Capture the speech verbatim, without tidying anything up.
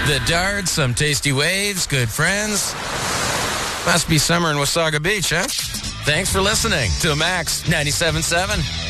The darts, some tasty waves, good friends. Must be summer in Wasaga Beach, huh? Thanks for listening to Max ninety-seven point seven.